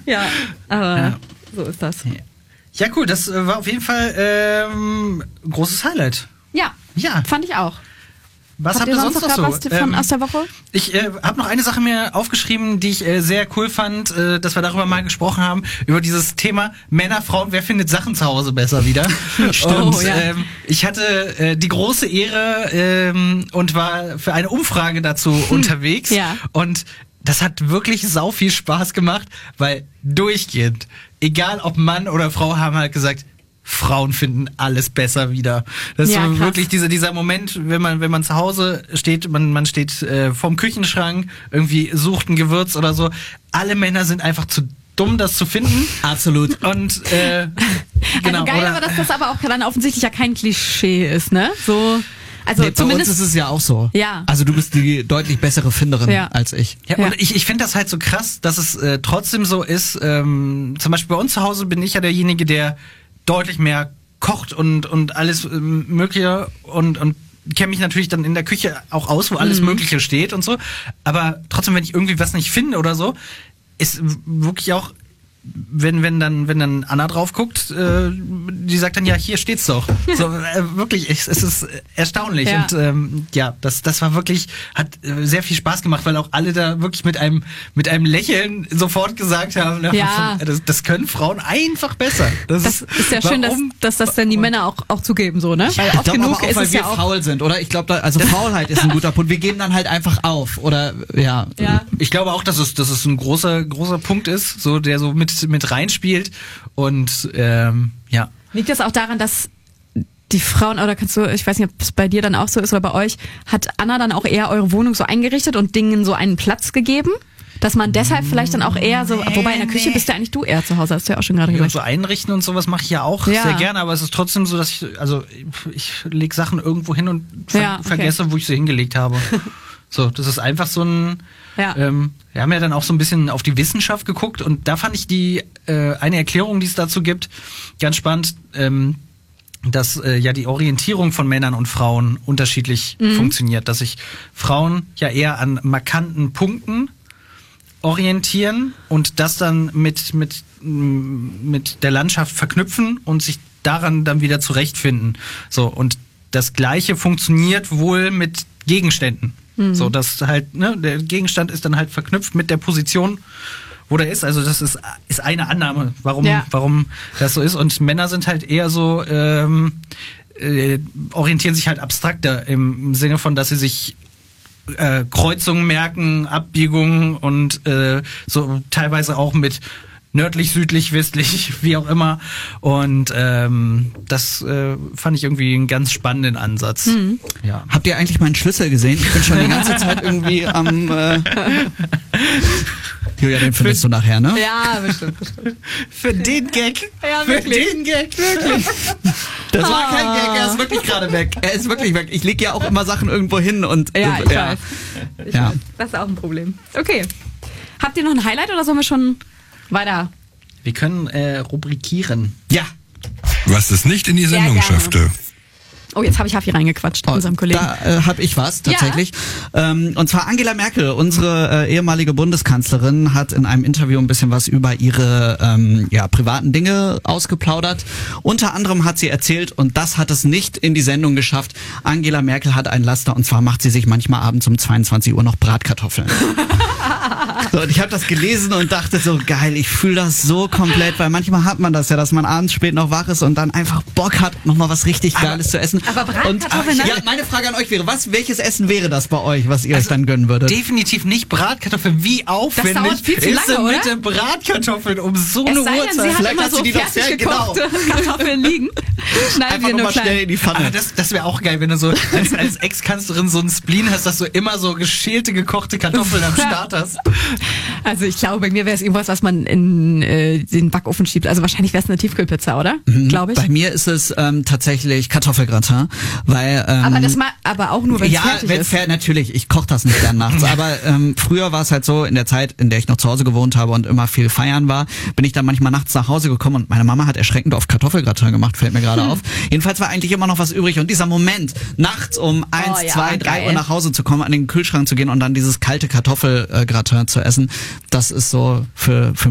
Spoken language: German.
Ja, aber so ist das. Ja, cool, das war auf jeden Fall großes Highlight. Ja, fand ich auch. Was habt ihr sonst noch so? Was aus der Woche? Ich habe noch eine Sache mir aufgeschrieben, die ich sehr cool fand, dass wir darüber mal gesprochen haben, über dieses Thema Männer, Frauen, wer findet Sachen zu Hause besser wieder. Und ich hatte die große Ehre und war für eine Umfrage dazu unterwegs. Ja. Und das hat wirklich sau viel Spaß gemacht, weil durchgehend, egal ob Mann oder Frau, haben halt gesagt, Frauen finden alles besser wieder. Das ist so wirklich dieser Moment, wenn man zu Hause steht, man steht vorm Küchenschrank, irgendwie sucht ein Gewürz oder so. Alle Männer sind einfach zu dumm, das zu finden. Absolut. Und genau. Also geil, aber dass das aber auch dann offensichtlich ja kein Klischee ist, ne? So. Also bei uns ist es ja auch so. Ja. Also du bist die deutlich bessere Finderin als ich. Ja, und ich finde das halt so krass, dass es trotzdem so ist. Zum Beispiel bei uns zu Hause bin ich ja derjenige, der deutlich mehr kocht und alles Mögliche und kenne mich natürlich dann in der Küche auch aus, wo alles Mögliche steht und so. Aber trotzdem, wenn ich irgendwie was nicht finde oder so, ist wirklich auch, wenn dann Anna drauf guckt, die sagt dann, ja, hier steht's doch. So, wirklich, es ist erstaunlich. Ja. Und das war wirklich, hat sehr viel Spaß gemacht, weil auch alle da wirklich mit einem Lächeln sofort gesagt haben, das können Frauen einfach besser. Das ist ja schön, dass das dann die Männer auch zugeben, so, ne? Weil oft genug aber auch, weil wir faul sind, oder? Ich glaube, also Faulheit ist ein guter Punkt. Wir geben dann halt einfach auf, oder? Ja. Ich glaube auch, dass es ein großer Punkt ist, so der so mit reinspielt und Liegt das auch daran, dass die Frauen, oder ich weiß nicht, ob es bei dir dann auch so ist oder bei euch, hat Anna dann auch eher eure Wohnung so eingerichtet und Dingen so einen Platz gegeben? Dass man deshalb vielleicht dann auch eher so, wobei in der Küche bist ja eigentlich du eher zu Hause, hast du ja auch schon gerade gesagt. So einrichten und sowas mache ich ja auch sehr gerne, aber es ist trotzdem so, dass ich lege Sachen irgendwo hin und vergesse, wo ich sie hingelegt habe. So, das ist einfach so ein... wir haben ja dann auch so ein bisschen auf die Wissenschaft geguckt und da fand ich die eine Erklärung, die es dazu gibt, ganz spannend, dass die Orientierung von Männern und Frauen unterschiedlich funktioniert, dass sich Frauen ja eher an markanten Punkten orientieren und das dann mit der Landschaft verknüpfen und sich daran dann wieder zurechtfinden. So, und das Gleiche funktioniert wohl mit Gegenständen. So, dass halt, der Gegenstand ist dann halt verknüpft mit der Position, wo der ist. Also das ist eine Annahme, warum das so ist. Und Männer sind halt eher so, orientieren sich halt abstrakter im Sinne von, dass sie sich Kreuzungen merken, Abbiegungen und so teilweise auch mit nördlich, südlich, westlich, wie auch immer. Und das fand ich irgendwie einen ganz spannenden Ansatz. Ja. Habt ihr eigentlich meinen Schlüssel gesehen? Ich bin schon die ganze Zeit irgendwie am... Julia, den findest du nachher, ne? Ja, bestimmt. Für den Gag. Ja, wirklich. Für den Gag, wirklich. Das war kein Gag, er ist wirklich gerade weg. Er ist wirklich weg. Ich lege ja auch immer Sachen irgendwo hin und... Ja, ich weiß. Das ist auch ein Problem. Okay. Habt ihr noch ein Highlight oder sollen wir schon... weiter? Wir können rubrikieren. Ja. Was es nicht in die Sendung schaffte. Oh, jetzt habe ich Haffi reingequatscht, unserem Kollegen. Da habe ich was, tatsächlich. Ja. Und zwar Angela Merkel, unsere ehemalige Bundeskanzlerin, hat in einem Interview ein bisschen was über ihre privaten Dinge ausgeplaudert. Unter anderem hat sie erzählt, und das hat es nicht in die Sendung geschafft, Angela Merkel hat ein Laster, und zwar macht sie sich manchmal abends um 22 Uhr noch Bratkartoffeln. So, und ich habe das gelesen und dachte so, geil, ich fühle das so komplett, weil manchmal hat man das ja, dass man abends spät noch wach ist und dann einfach Bock hat, nochmal was richtig Geiles zu essen. Aber Bratkartoffeln... Ja, meine Frage an euch wäre, welches Essen wäre das bei euch, was ihr euch dann gönnen würdet? Definitiv nicht Bratkartoffeln. Wie aufwendig das dauert viel zu lange, oder? Mit den Bratkartoffeln um so eine Uhrzeit? Sie hat immer so fertig gekochte Kartoffeln liegen. Schneiden wir nur schnell in die Pfanne. Aber das wäre auch geil, wenn du so als Ex-Kanzlerin so einen Spleen hast, dass du immer so geschälte, gekochte Kartoffeln am Start hast. Also ich glaube, bei mir wäre es irgendwas, was man in den Backofen schiebt. Also wahrscheinlich wäre es eine Tiefkühlpizza, oder? Glaube ich. Bei mir ist es tatsächlich Kartoffelgratin, weil aber auch nur, wenn es fertig ist. Ja, natürlich. Ich koche das nicht gern nachts. Aber früher war es halt so, in der Zeit, in der ich noch zu Hause gewohnt habe und immer viel feiern war, bin ich dann manchmal nachts nach Hause gekommen und meine Mama hat erschreckend oft Kartoffelgratin gemacht, fällt mir gerade auf. Jedenfalls war eigentlich immer noch was übrig und dieser Moment, nachts um 1, 2, 3 Uhr nach Hause zu kommen, an den Kühlschrank zu gehen und dann dieses kalte Kartoffelgratin zu essen, das ist so für